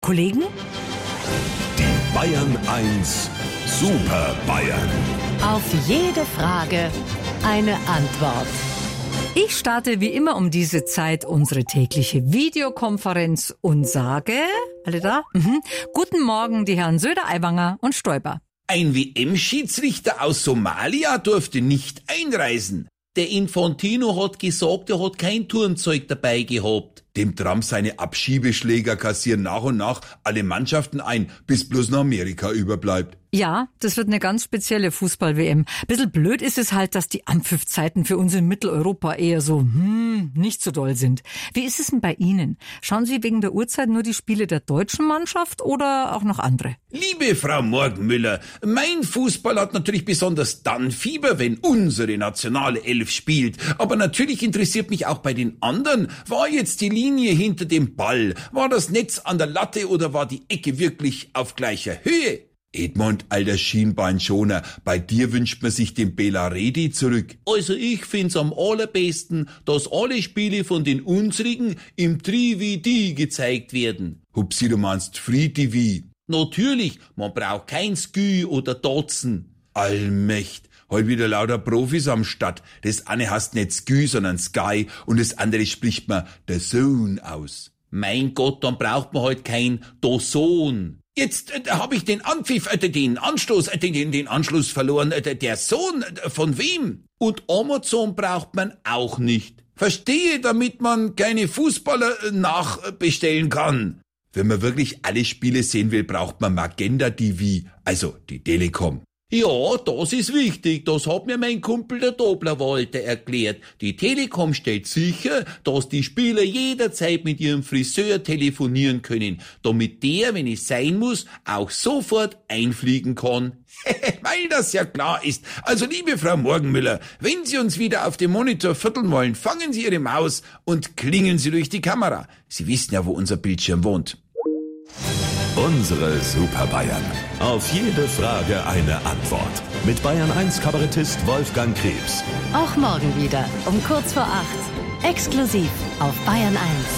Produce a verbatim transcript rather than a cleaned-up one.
Kollegen? Die Bayern eins Super Bayern. Auf jede Frage eine Antwort. Ich starte wie immer um diese Zeit unsere tägliche Videokonferenz und sage, alle da? Mhm. Guten Morgen, die Herren Söder, Aiwanger und Stoiber. Ein W M-Schiedsrichter aus Somalia durfte nicht einreisen. Der Infantino hat gesagt, er hat kein Turnzeug dabei gehabt. Dem Trump seine Abschiebeschläger kassieren nach und nach alle Mannschaften ein, bis bloß noch Amerika überbleibt. Ja, das wird eine ganz spezielle Fußball-W M. Bisschen blöd ist es halt, dass die Anpfiffzeiten für uns in Mitteleuropa eher so, hm, nicht so doll sind. Wie ist es denn bei Ihnen? Schauen Sie wegen der Uhrzeit nur die Spiele der deutschen Mannschaft oder auch noch andere? Liebe Frau Morgenmüller, mein Fußball hat natürlich besonders dann Fieber, wenn unsere nationale Elf spielt. Aber natürlich interessiert mich auch bei den anderen, war jetzt die Linie hinter dem Ball? War das Netz an der Latte oder war die Ecke wirklich auf gleicher Höhe? Edmund, alter Schienbeinschoner, bei dir wünscht man sich den Bela Redi zurück. Also ich find's am allerbesten, dass alle Spiele von den unsrigen im drei D gezeigt werden. Hupsi, du meinst Free T V? Natürlich, man braucht kein Sky oder Dotzen. Allmächt, heute wieder lauter Profis am Start. Das eine heißt nicht Sky, sondern Sky und das andere spricht man der Sohn aus. Mein Gott, dann braucht man halt kein Dozon. Jetzt äh, habe ich den Anpfiff, äh, den Anstoß, äh, den, den Anschluss verloren. Äh, der Sohn, äh, von wem? Und Amazon braucht man auch nicht. Verstehe, damit man keine Fußballer äh, nachbestellen kann. Wenn man wirklich alle Spiele sehen will, braucht man Magenta T V, also die Telekom. Ja, das ist wichtig. Das hat mir mein Kumpel der Dobler-Walter erklärt. Die Telekom stellt sicher, dass die Spieler jederzeit mit ihrem Friseur telefonieren können, damit der, wenn es sein muss, auch sofort einfliegen kann. Weil das ja klar ist. Also liebe Frau Morgenmüller, wenn Sie uns wieder auf dem Monitor vierteln wollen, fangen Sie Ihre Maus und klingeln Sie durch die Kamera. Sie wissen ja, wo unser Bildschirm wohnt. Unsere Super Bayern. Auf jede Frage eine Antwort. Mit Bayern eins Kabarettist Wolfgang Krebs. Auch morgen wieder um kurz vor acht. Exklusiv auf Bayern eins.